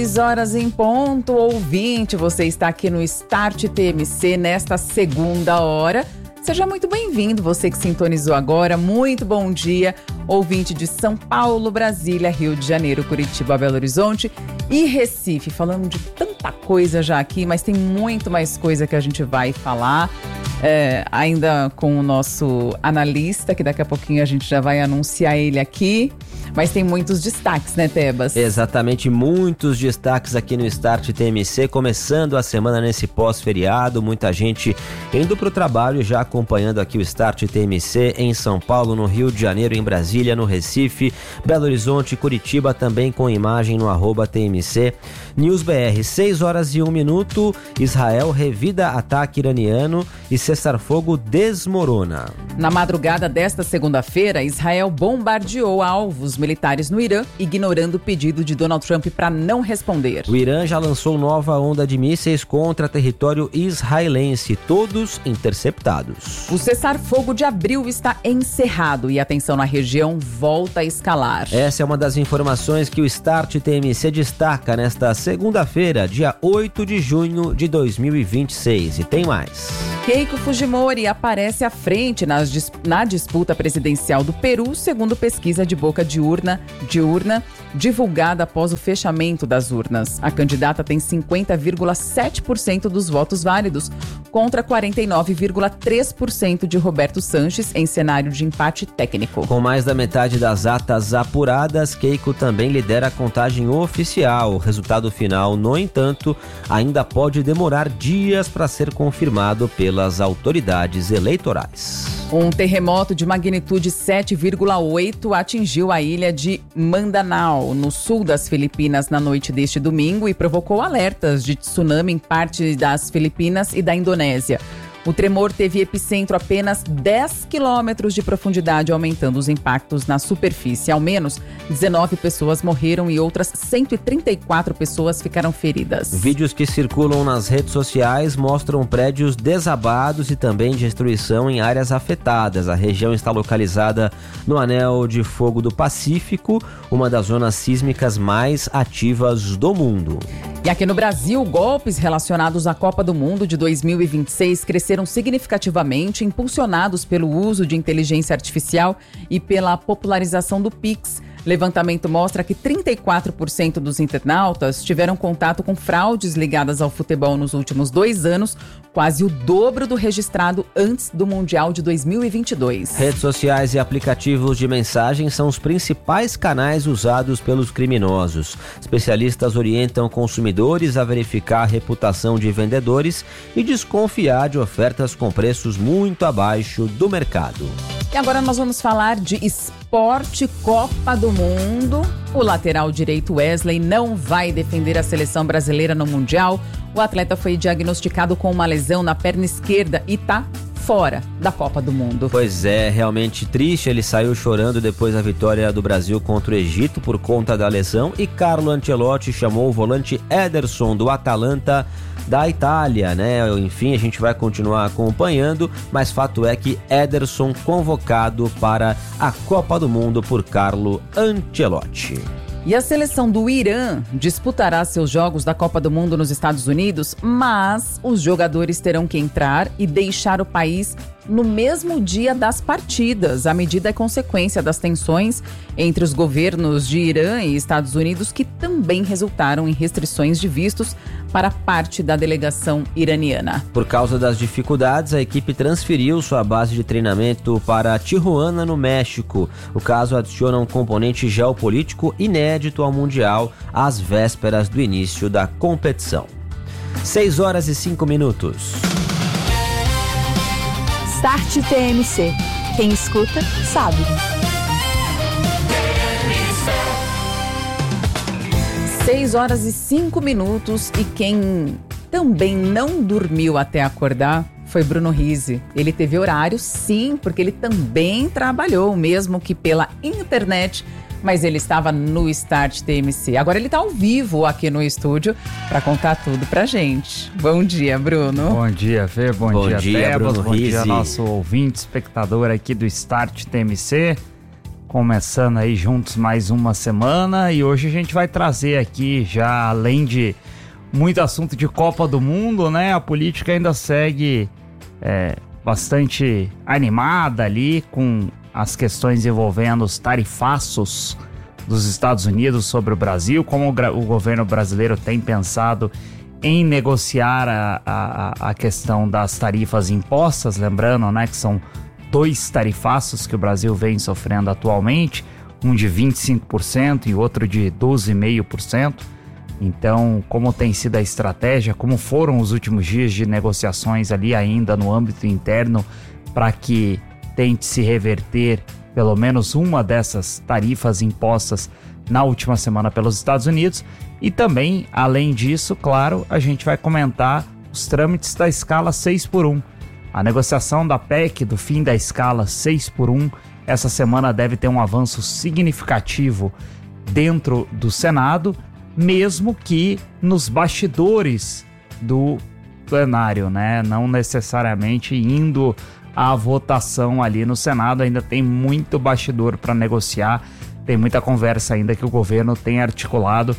6 horas em ponto, ouvinte, você está aqui no Start TMC nesta segunda hora. Seja muito bem-vindo, você que sintonizou agora, muito bom dia, ouvinte de São Paulo, Brasília, Rio de Janeiro, Curitiba, Belo Horizonte e Recife. Falando de tanta coisa já aqui, mas tem muito mais coisa que a gente vai falar, ainda com o nosso analista, que daqui a pouquinho a gente já vai anunciar ele aqui. Mas tem muitos destaques, né, Tebas? Exatamente, muitos destaques aqui no Start TMC, começando a semana nesse pós-feriado, muita gente indo para o trabalho, já acompanhando aqui o Start TMC em São Paulo, no Rio de Janeiro, em Brasília, no Recife, Belo Horizonte, Curitiba, também com imagem no @TMC News BR. 6 horas e 1 minuto, Israel revida ataque iraniano e cessar-fogo desmorona. Na madrugada desta segunda-feira, Israel bombardeou alvos militares no Irã, ignorando o pedido de Donald Trump para não responder. O Irã já lançou nova onda de mísseis contra território israelense, todos interceptados. O cessar-fogo de abril está encerrado e a tensão na região volta a escalar. Essa é uma das informações que o Start TMC destaca nesta segunda-feira, dia 8 de junho de 2026. E tem mais. Keiko Fujimori aparece à frente na disputa presidencial do Peru, segundo pesquisa de boca de urna divulgada após o fechamento das urnas. A candidata tem 50,7% dos votos válidos, contra 49,3% de Roberto Sanches, em cenário de empate técnico. Com mais da metade das atas apuradas, Keiko também lidera a contagem oficial. O resultado final, no entanto, ainda pode demorar dias para ser confirmado pelas autoridades eleitorais. Um terremoto de magnitude 7,8 atingiu a ilha de Mindanao, no sul das Filipinas, na noite deste domingo e provocou alertas de tsunami em parte das Filipinas e da Indonésia. O tremor teve epicentro apenas 10 quilômetros de profundidade, aumentando os impactos na superfície. Ao menos 19 pessoas morreram e outras 134 pessoas ficaram feridas. Vídeos que circulam nas redes sociais mostram prédios desabados e também destruição em áreas afetadas. A região está localizada no Anel de Fogo do Pacífico, uma das zonas sísmicas mais ativas do mundo. E aqui no Brasil, golpes relacionados à Copa do Mundo de 2026 cresceram significativamente, impulsionados pelo uso de inteligência artificial e pela popularização do Pix. Levantamento mostra que 34% dos internautas tiveram contato com fraudes ligadas ao futebol nos últimos 2 anos, quase o dobro do registrado antes do Mundial de 2022. Redes sociais e aplicativos de mensagem são os principais canais usados pelos criminosos. Especialistas orientam consumidores a verificar a reputação de vendedores e desconfiar de ofertas com preços muito abaixo do mercado. E agora nós vamos falar de esporte, Copa do Mundo. O lateral direito Wesley não vai defender a seleção brasileira no Mundial. O atleta foi diagnosticado com uma lesão na perna esquerda e está fora da Copa do Mundo. Pois é, realmente triste. Ele saiu chorando depois da vitória do Brasil contra o Egito por conta da lesão. E Carlo Ancelotti chamou o volante Ederson do Atalanta da Itália, né? Enfim, a gente vai continuar acompanhando, mas fato é que Ederson convocado para a Copa do Mundo por Carlo Ancelotti. E a seleção do Irã disputará seus jogos da Copa do Mundo nos Estados Unidos, mas os jogadores terão que entrar e deixar o país no mesmo dia das partidas. A medida é consequência das tensões entre os governos de Irã e Estados Unidos, que também resultaram em restrições de vistos para parte da delegação iraniana. Por causa das dificuldades, a equipe transferiu sua base de treinamento para Tijuana, no México. O caso adiciona um componente geopolítico inédito ao Mundial, às vésperas do início da competição. 6 horas e 5 minutos. Start TMC. Quem escuta, sabe. 6 horas e 5 minutos e quem também não dormiu até acordar foi Bruno Rizzi. Ele teve horário, sim, porque ele também trabalhou, mesmo que pela internet, mas ele estava no Start TMC. Agora ele está ao vivo aqui no estúdio para contar tudo pra gente. Bom dia, Bruno. Bom dia, Fê. Bom dia, Tebas. Bruno Bom Rizzi. dia, nosso ouvinte, espectador aqui do Start TMC. começando aí juntos mais uma semana, e hoje a gente vai trazer aqui, já além de muito assunto de Copa do Mundo, né? A política ainda segue bastante animada ali com as questões envolvendo os tarifaços dos Estados Unidos sobre o Brasil, como o governo brasileiro tem pensado em negociar a questão das tarifas impostas, lembrando, né, que são 2 tarifaços que o Brasil vem sofrendo atualmente, um de 25% e outro de 12,5%. Então, como tem sido a estratégia, como foram os últimos dias de negociações ali ainda no âmbito interno para que tente se reverter pelo menos uma dessas tarifas impostas na última semana pelos Estados Unidos. E também, além disso, claro, a gente vai comentar os trâmites da escala 6x1. A negociação da PEC do fim da escala 6x1 essa semana deve ter um avanço significativo dentro do Senado, mesmo que nos bastidores do plenário, né? Não necessariamente indo à votação ali no Senado, ainda tem muito bastidor para negociar, tem muita conversa ainda que o governo tem articulado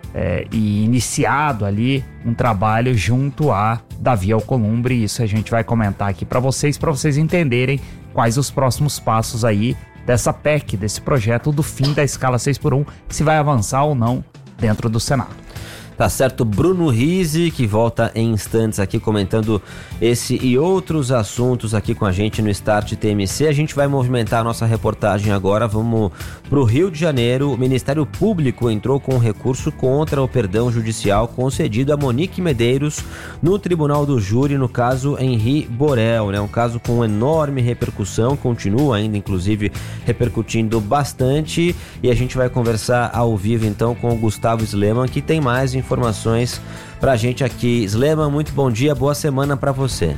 e iniciado ali um trabalho junto a Davi Alcolumbre, e isso a gente vai comentar aqui para vocês entenderem quais os próximos passos aí dessa PEC, desse projeto do fim da escala 6x1, se vai avançar ou não dentro do Senado. Tá certo, Bruno Rizzi, que volta em instantes aqui comentando esse e outros assuntos aqui com a gente no Start TMC. A gente vai movimentar a nossa reportagem agora, vamos pro Rio de Janeiro. O Ministério Público entrou com um recurso contra o perdão judicial concedido a Monique Medeiros no Tribunal do Júri, no caso Henri Borel, né? Um caso com enorme repercussão, continua ainda inclusive repercutindo bastante, e a gente vai conversar ao vivo então com o Gustavo Sleman, que tem mais informações pra gente aqui. Sleman, muito bom dia, boa semana pra você.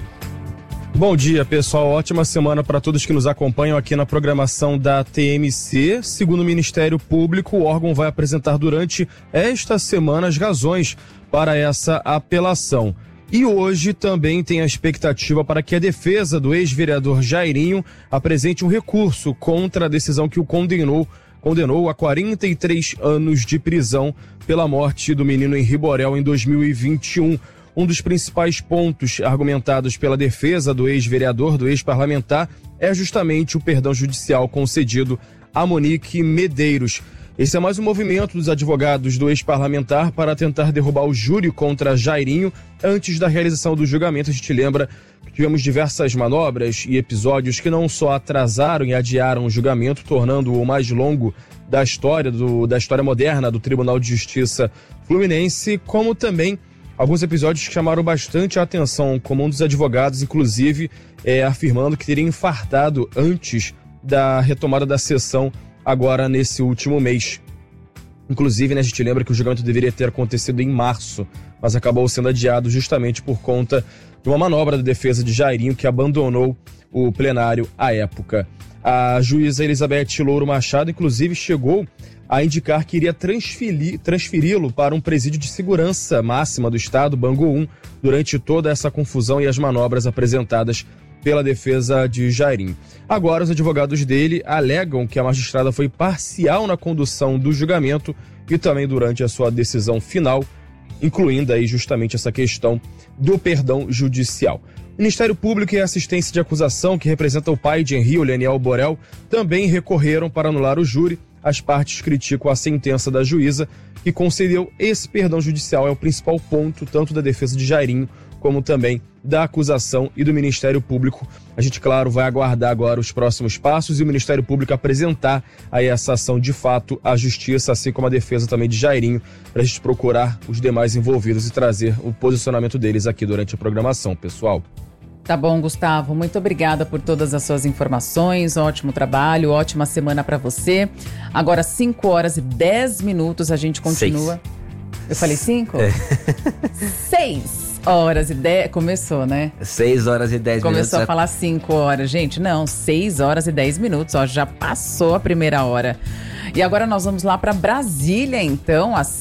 Bom dia, pessoal, ótima semana para todos que nos acompanham aqui na programação da TMC. Segundo o Ministério Público, o órgão vai apresentar durante esta semana as razões para essa apelação. E hoje também tem a expectativa para que a defesa do ex-vereador Jairinho apresente um recurso contra a decisão que o condenou a 43 anos de prisão pela morte do menino Henri Borel em 2021. Um dos principais pontos argumentados pela defesa do ex-vereador, do ex-parlamentar, é justamente o perdão judicial concedido a Monique Medeiros. Esse é mais um movimento dos advogados do ex-parlamentar para tentar derrubar o júri contra Jairinho antes da realização do julgamento. A gente lembra que tivemos diversas manobras e episódios que não só atrasaram e adiaram o julgamento, tornando-o o mais longo da história moderna do Tribunal de Justiça Fluminense, como também alguns episódios que chamaram bastante a atenção, como um dos advogados, inclusive, afirmando que teria infartado antes da retomada da sessão agora nesse último mês. Inclusive, né, a gente lembra que o julgamento deveria ter acontecido em março, mas acabou sendo adiado justamente por conta de uma manobra da defesa de Jairinho, que abandonou o plenário à época. A juíza Elizabeth Louro Machado, inclusive, chegou a indicar que iria transferi-lo para um presídio de segurança máxima do estado, Bangu 1, durante toda essa confusão e as manobras apresentadas pela defesa de Jairinho. Agora, os advogados dele alegam que a magistrada foi parcial na condução do julgamento e também durante a sua decisão final, incluindo aí justamente essa questão do perdão judicial. O Ministério Público e a assistência de acusação, que representa o pai de Henri, o Leniel Borel, também recorreram para anular o júri. As partes criticam a sentença da juíza, que concedeu esse perdão judicial. É o principal ponto, tanto da defesa de Jairinho, como também da acusação e do Ministério Público. A gente, claro, vai aguardar agora os próximos passos e o Ministério Público apresentar aí essa ação de fato à Justiça, assim como a defesa também de Jairinho, para a gente procurar os demais envolvidos e trazer o posicionamento deles aqui durante a programação, pessoal. Tá bom, Gustavo, muito obrigada por todas as suas informações, ótimo trabalho, ótima semana para você. Agora 5h10, a gente continua. 6. Eu falei 5? 6h10, começou, né? 6h10. Começou a falar 5 horas, gente, não, 6h10, ó, já passou a primeira hora. E agora nós vamos lá para Brasília, então, às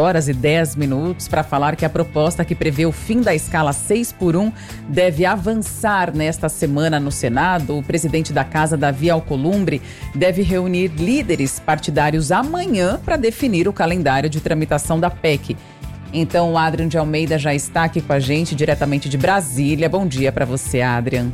6h10, para falar que a proposta que prevê o fim da escala 6x1 deve avançar nesta semana no Senado. O presidente da Casa, Davi Alcolumbre, deve reunir líderes partidários amanhã para definir o calendário de tramitação da PEC. Então, o Adrian de Almeida já está aqui com a gente, diretamente de Brasília. Bom dia para você, Adrian.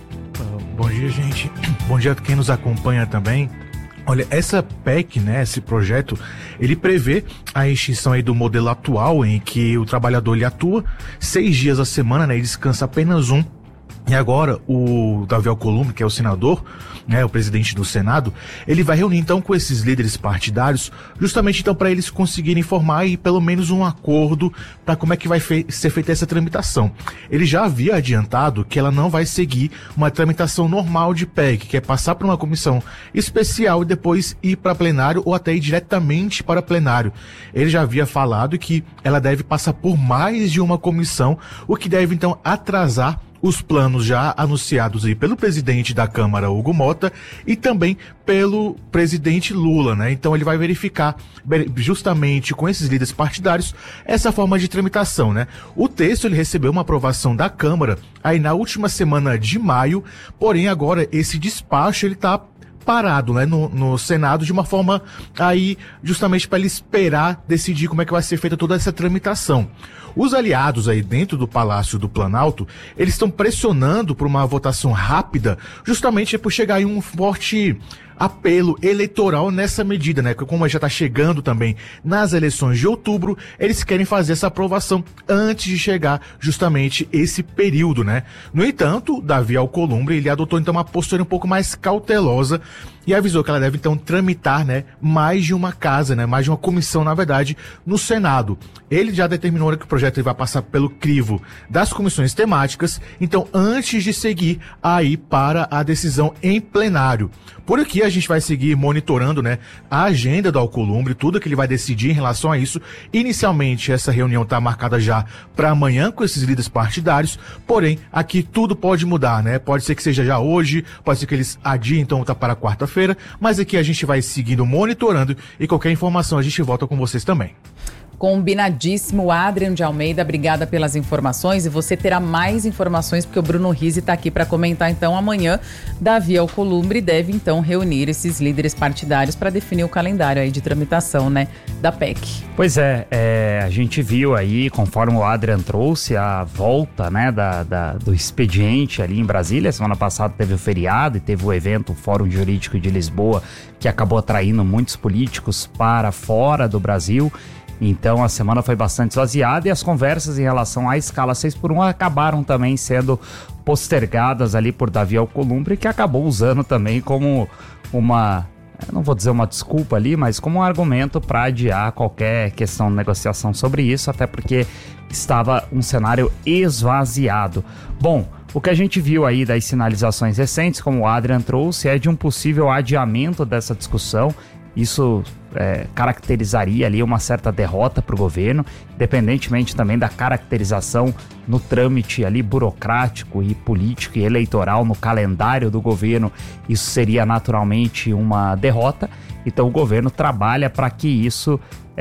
Bom dia, gente. Bom dia a quem nos acompanha também. Olha, essa PEC, né, esse projeto, ele prevê a extinção aí do modelo atual em que o trabalhador ele atua 6 dias a semana, né, e descansa apenas um. E agora o Davi Alcolumbre, que é o senador, né, o presidente do Senado, ele vai reunir então com esses líderes partidários, justamente então para eles conseguirem formar aí pelo menos um acordo para como é que vai ser feita essa tramitação. Ele já havia adiantado que ela não vai seguir uma tramitação normal de PEC, que é passar por uma comissão especial e depois ir para plenário ou até ir diretamente para plenário. Ele já havia falado que ela deve passar por mais de uma comissão, o que deve então atrasar os planos já anunciados aí pelo presidente da Câmara, Hugo Mota, e também pelo presidente Lula, né? Então ele vai verificar justamente com esses líderes partidários essa forma de tramitação, né? O texto ele recebeu uma aprovação da Câmara aí na última semana de maio, porém agora esse despacho ele tá parado, né, no Senado, de uma forma aí justamente para ele esperar decidir como é que vai ser feita toda essa tramitação. Os aliados aí dentro do Palácio do Planalto, eles estão pressionando por uma votação rápida, justamente por chegar aí um forte apelo eleitoral nessa medida, né? Como já está chegando também nas eleições de outubro, eles querem fazer essa aprovação antes de chegar justamente esse período, né? No entanto, Davi Alcolumbre, ele adotou então uma postura um pouco mais cautelosa e avisou que ela deve então tramitar, né, mais de uma casa, né, mais de uma comissão, na verdade, no Senado. Ele já determinou que o projeto ele vai passar pelo crivo das comissões temáticas, então antes de seguir aí para a decisão em plenário. Por aqui a gente vai seguir monitorando, né, a agenda do Alcolumbre, tudo que ele vai decidir em relação a isso. Inicialmente essa reunião está marcada já para amanhã com esses líderes partidários, porém aqui tudo pode mudar, né? Pode ser que seja já hoje, pode ser que eles adiem então tá para quarta-feira, mas aqui a gente vai seguindo monitorando e qualquer informação a gente volta com vocês também. Combinadíssimo, Adrian de Almeida, obrigada pelas informações, e você terá mais informações porque o Bruno Rizzi está aqui para comentar. Então amanhã Davi Alcolumbre deve então reunir esses líderes partidários para definir o calendário aí de tramitação, né, da PEC. Pois é, a gente viu aí, conforme o Adrian trouxe, a volta, né, do expediente ali em Brasília. Semana passada teve o feriado e teve o evento, o Fórum Jurídico de Lisboa, que acabou atraindo muitos políticos para fora do Brasil. Então a semana foi bastante esvaziada e as conversas em relação à escala 6x1 acabaram também sendo postergadas ali por Davi Alcolumbre, que acabou usando também como uma, não vou dizer uma desculpa ali, mas como um argumento para adiar qualquer questão de negociação sobre isso, até porque estava um cenário esvaziado. Bom, o que a gente viu aí das sinalizações recentes, como o Adrian trouxe, é de um possível adiamento dessa discussão. Isso caracterizaria ali uma certa derrota para o governo, independentemente também da caracterização no trâmite ali burocrático e político e eleitoral no calendário do governo. Isso seria naturalmente uma derrota. Então o governo trabalha para que isso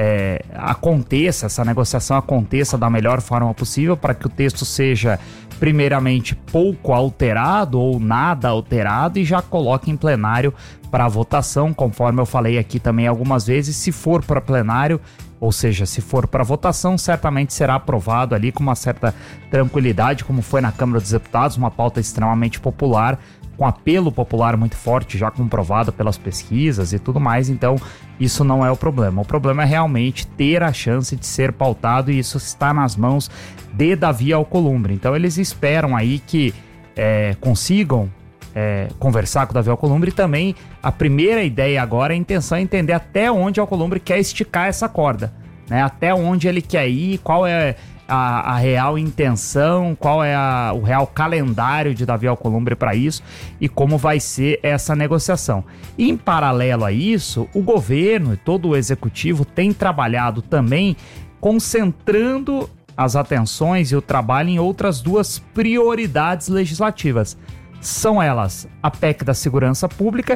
aconteça, essa negociação aconteça da melhor forma possível, para que o texto seja primeiramente pouco alterado ou nada alterado e já coloque em plenário para votação, conforme eu falei aqui também algumas vezes. Se for para plenário, ou seja, se for para votação, certamente será aprovado ali com uma certa tranquilidade, como foi na Câmara dos Deputados, uma pauta extremamente popular, com apelo popular muito forte, já comprovado pelas pesquisas e tudo mais. Então isso não é o problema. O problema é realmente ter a chance de ser pautado, e isso está nas mãos de Davi Alcolumbre. Então eles esperam aí que consigam conversar com o Davi Alcolumbre. E também a primeira ideia agora, a intenção é entender até onde o Alcolumbre quer esticar essa corda, né? Até onde ele quer ir, qual é a real intenção, qual é o real calendário de Davi Alcolumbre para isso e como vai ser essa negociação. E, em paralelo a isso, o governo e todo o executivo tem trabalhado também concentrando as atenções e o trabalho em outras duas prioridades legislativas. São elas a PEC da Segurança Pública,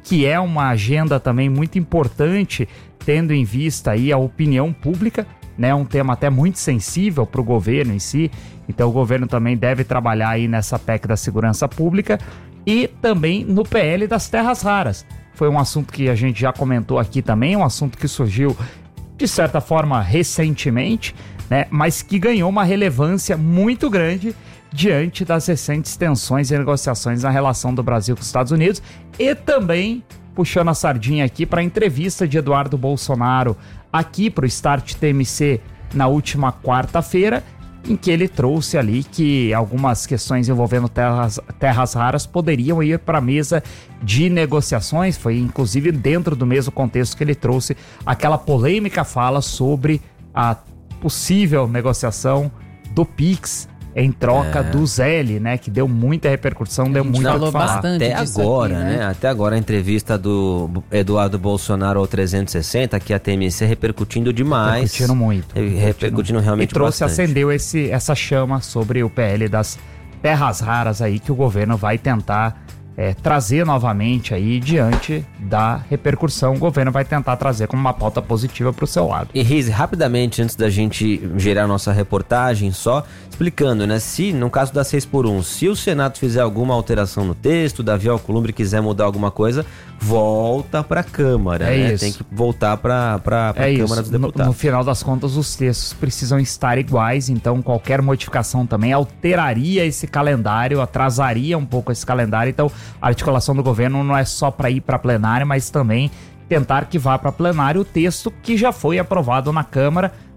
que é uma agenda também muito importante, tendo em vista aí a opinião pública, né? Um tema até muito sensível para o governo em si. Então o governo também deve trabalhar aí nessa PEC da segurança pública e também no PL das terras raras. Foi um assunto que a gente já comentou aqui também, um assunto que surgiu de certa forma recentemente, né? Mas que ganhou uma relevância muito grande diante das recentes tensões e negociações na relação do Brasil com os Estados Unidos e também puxando a sardinha aqui para a entrevista de Eduardo Bolsonaro aqui para o Start TMC na última quarta-feira, em que ele trouxe ali que algumas questões envolvendo terras raras poderiam ir para a mesa de negociações. Foi inclusive dentro do mesmo contexto que ele trouxe aquela polêmica fala sobre a possível negociação do PIX em troca do Zelle, né? Que deu muita repercussão, deu muito a falar. Bastante até agora, aqui, né? Até agora a entrevista do Eduardo Bolsonaro ao 360, que a TMC repercutindo demais. Repercutindo muito. Repercutindo realmente e trouxe, bastante. acendeu essa chama sobre o PL das terras raras aí, que o governo vai tentar trazer novamente aí diante da repercussão. O governo vai tentar trazer como uma pauta positiva para o seu lado. E Rize, rapidamente, antes da gente gerar nossa reportagem, só explicando, né? Se, no caso da 6x1, se o Senado fizer alguma alteração no texto, Davi Alcolumbre quiser mudar alguma coisa, volta para a Câmara, né? Isso. Tem que voltar para a Câmara dos Deputados. No final das contas, os textos precisam estar iguais, então qualquer modificação também alteraria esse calendário, atrasaria um pouco esse calendário. Então, a articulação do governo não é só para ir para plenário, mas também tentar que vá para plenário o texto que já foi aprovado na Câmara,